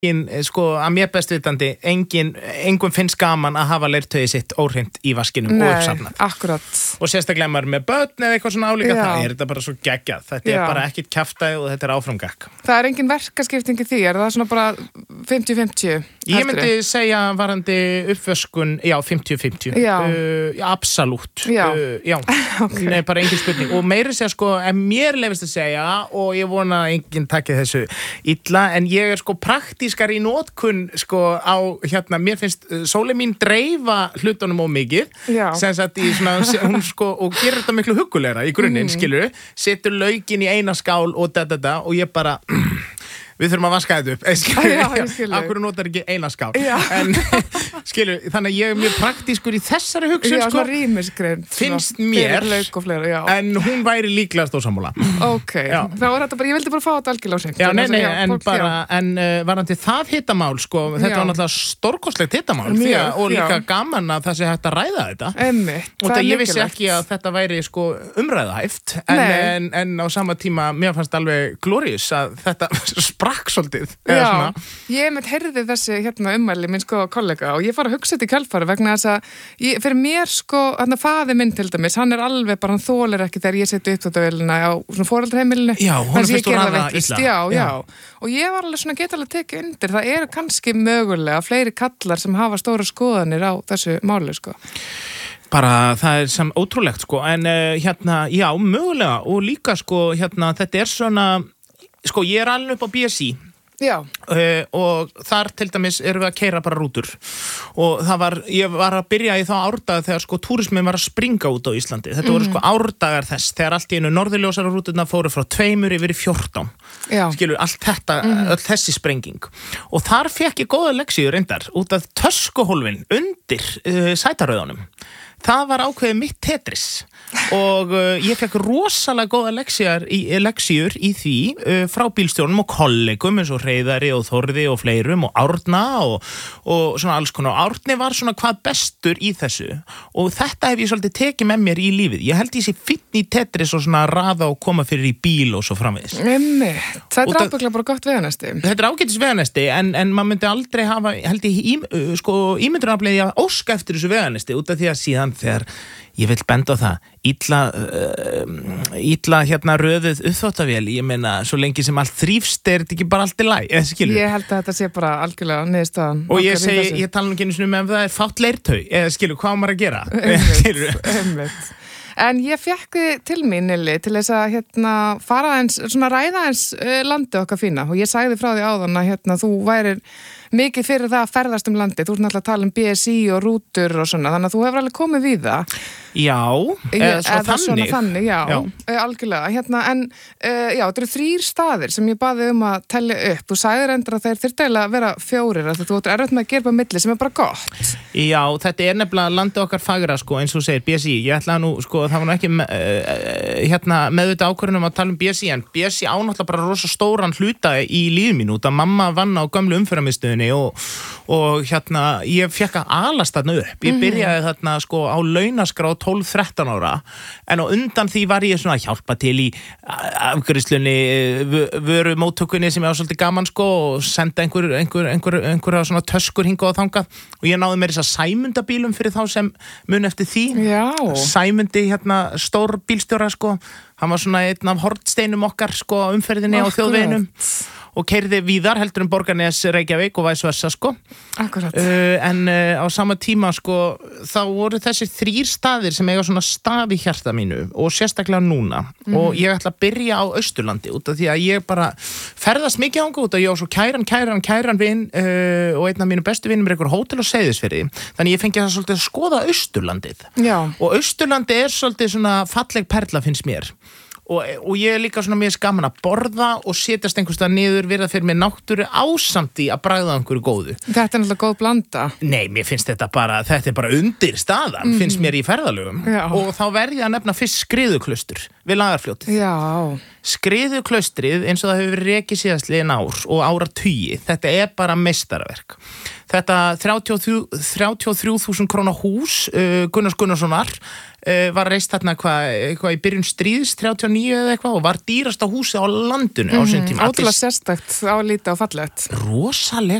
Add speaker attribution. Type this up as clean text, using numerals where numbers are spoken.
Speaker 1: sko, að mér best vitandi engum finnst gaman að hafa leirtauið sitt óhreint í vaskinum og uppsafnað.
Speaker 2: Akkurat.
Speaker 1: Og sérstaklega maður með börn eða eitthvað svona álíka, það þetta bara svo geggjað. Þetta bara ekkert kjaftæði og þetta áframgakk.
Speaker 2: Það engin verkaskipting í því, það svona bara 50-50?
Speaker 1: Ég myndi segja varandi uppvöskun, 50-50. Já, absolutt. Já. Okay. Nei, bara engin spurning. Og meiri segja sko, mér lefist að segja, og ég vona að enginn taki þessu illa, en ég sko praktískar í notkun sko á, mér finnst sólin mín dreifa hlutunum of mikið, sem sagt í svona, hún sko, og gerir þetta miklu huggulegra í grunninn, skilurðu, setur laukinn í eina skál og og ég bara við þurfum að vaska þetta upp akkur notar ekki eina skál en þannig að ég mjög praktískur í þessari hugsun sko, finnst mér en hún væri líklegast ósammála
Speaker 2: þá þetta bara, ég vildi bara fá þetta algjörlega
Speaker 1: en varandi það hittamál sko, þetta var náttúrulega stórkostlegt hittamál og líka gaman að það sé hægt að ræða þetta og það ég vissi ekki að þetta væri sko umræðahæft en á sama tíma mér fannst alveg glorious að þetta svolítið.
Speaker 2: Ég heyrði þessi ummæli minn sko kollega og ég fara að hugsa þetta í kjölfari vegna þess að fyrir mér sko, faðir minn til dæmis, hann alveg bara, hann þolir ekki þegar ég seti uppþvottavélina á svona foreldraheimilinu.
Speaker 1: Já, honum finnst þú ræða illa.
Speaker 2: Já. Og ég var alveg svona getalega tekið undir, það kannski mögulega fleiri kallar sem hafa stóra skoðanir á þessu máli sko.
Speaker 1: Bara það sem ótrúlegt sko, en já, mögulega og líka sko, þetta svona sko, ég alveg upp á BSI og þar til dæmis erum við að keyra bara rútur og ég var að byrja í þá árdaga þegar sko túrismin var að springa út á Íslandi þetta voru sko árdagar þess þegar allt í einu norðurljósara rúturna fóru frá 2 yfir í 14 skilur, allt þetta, öll þessi sprenging og þar fekk ég góða leksíur reyndar út af töskuhólfin undir sætarauðunum það var ákveðið mitt Tetris og ég fekk rosalega góða leksíur í því frá bílstjórnum og kollegum eins og Hreiðari og Þórði og fleirum og Árna og svona alls konar og Árni var svona hvað bestur í þessu og þetta hef ég svolítið tekið með mér í lífið ég held ég sé fínn í Tetris og svona raða og koma fyrir í bíl og svo framvegis
Speaker 2: Þetta ábygglega bara gott veganesti
Speaker 1: Þetta ágætis veganesti en maður myndi aldrei hafa held ég ímyndunaraflega að óska eftir þessu veganesti út af því að síðan þegar ég vil benda á það illa röðuð uppþvottavél, ég meina svo lengi sem allt þrífst þetta ekki bara allt í lagi, skilur
Speaker 2: Ég held að þetta sé bara algjörlega niðurstaðan
Speaker 1: og ég tala nú ekki einu sinni ef það fátt leirtau, skilur, hvað á maður að gera
Speaker 2: Einmitt. En ég fekk þið til mín, Nili, til þess að fara eins, svona ræða eins landið okkar fína og ég sagði frá því áðan að þú værir mikið fyrir það að ferðast landið, þú náttúrulega að tala BSI og rútur og svona, þannig að þú hefur alveg komið við það.
Speaker 1: Já, eða svona
Speaker 2: þannig, já. Algjörlega, en já, þetta eru 3 staðir sem ég baði að telja upp, þú sagðir endur að þeir þyrfti að vera 4, að þú ert erfitt með að gera bara milli sem bara gott.
Speaker 1: Já, þetta nefnilega landið okkar fagra, sko, eins og segir BSI, ég ætla nú, sko, það var nú ekki meðvitað ákvörðunum að tala BSI, en BSI ánáttúrulega bara rosa stóran hluta í lífið mínu, út að mamma vann á gömlu umferðarmiðstöðinni og ég fekk að alast þarna upp ég byrjaði þarna sko á launaskrá 12-13 ára en á undan því var ég svona að hjálpa til í afgreiðslunni vörumóttökunni sem ég á svolítið gaman sko og senda einhverja svona töskur hingað og þangað og ég náði mér þess að Sæmundabílum fyrir þá sem mun eftir því Sæmundi stór bílstjóra sko hann var svona einn af hornsteinum okkar sko umferðinni á þjóðveginum og keyrði víðar heldur Borgarnes, Reykjavík og vice versa sko.
Speaker 2: Akkurat.
Speaker 1: En á sama tíma sko þá voru þessi 3 staðir sem eiga svona stað í hjarta mínu og sérstaklega núna og ég ætla að byrja á Austurlandi út af því að ég bara ferðast mikið ánga út og ég á svo kæran vin og einn af mínu bestu vinum einhver hótel á Seyðisfirði þannig ég fengi það svolítið að skoða Austurlandið og Austurlandi svolítið svona falleg perla finnst mér og ég líka svona mjög gaman að borða og setjast einhverstað niður virða fyrir mér náttúru ásamt í að bragða einhverju góðu.
Speaker 2: Þetta náttúrulega góð blanda.
Speaker 1: Nei, mér finnst þetta bara undir staðan, finnst mér í ferðalögum og þá verði ég að nefna fyrst Skriðuklaustur við Lagarfljótið.
Speaker 2: Já.
Speaker 1: Skriðuklaustrið eins og það hefur verið rekið síðastliðin ár og áratugi, þetta bara meistaraverk. Þetta 33.000 króna hús Gunnars Gunnarssonar var reist þarna eitthvað í byrjun stríðs 39 eða eitthvað og var dýrasta húsið á landinu á sín tíma.
Speaker 2: Ótrúlega sérstakt álíti á fallegt.
Speaker 1: Rosalega